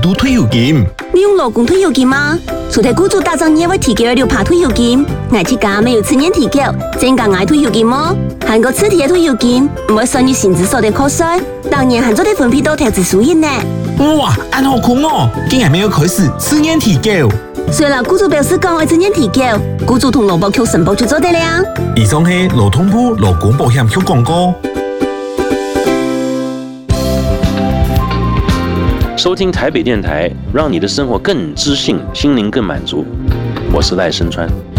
度退休金。 你用劳工退休金吗？除了雇主打仗也会提供6%退休金，我这家没有次年提供，增加我退休金吗？韩国次提的退休金唔会算入薪资所得扣税，当年还做得分配到投资收益呢。 哇，按好酷哦！竟然没有开始次年提供。 虽然雇主表示讲会次年提供，雇主同劳保局申报就做得了。 以上是劳动部劳工保险局广告。 收听台北电台，让你的生活更知性，心灵更满足。我是赖声川。